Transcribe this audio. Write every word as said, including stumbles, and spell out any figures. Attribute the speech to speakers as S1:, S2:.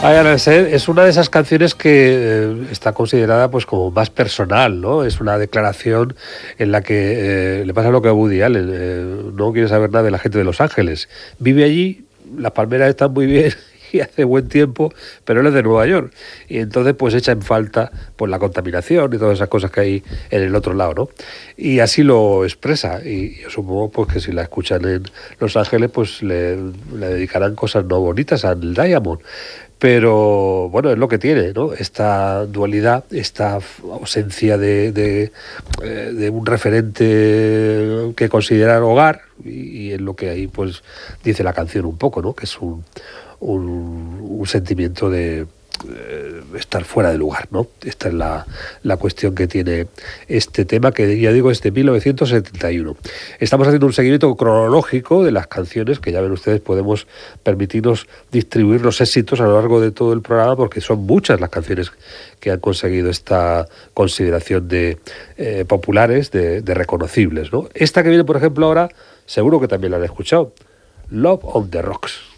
S1: Ay, Ana, es es una de esas canciones que eh, está considerada pues como más personal, ¿no? Es una declaración en la que eh, le pasa lo que a Woody Allen, eh, no quiere saber nada de la gente de Los Ángeles. Vive allí, las palmeras están muy bien y hace buen tiempo, pero él es de Nueva York. Y entonces pues echa en falta pues la contaminación y todas esas cosas que hay en el otro lado, ¿no? Y así lo expresa. Y yo supongo pues que si la escuchan en Los Ángeles pues le, le dedicarán cosas no bonitas al Diamond. Pero bueno, es lo que tiene, ¿no? Esta dualidad, esta ausencia de, de, eh, de un referente que considerar hogar, y, y es lo que ahí pues dice la canción un poco, ¿no? Que es un, un, un sentimiento de eh, estar fuera de lugar, ¿no? Esta es la, la cuestión que tiene este tema, que ya digo es de mil novecientos setenta y uno. Estamos haciendo un seguimiento cronológico de las canciones, que ya ven ustedes, podemos permitirnos distribuir los éxitos a lo largo de todo el programa, porque son muchas las canciones que han conseguido esta consideración de eh, populares, de, de reconocibles, ¿no? Esta que viene, por ejemplo, ahora, seguro que también la han escuchado, Love on the Rocks.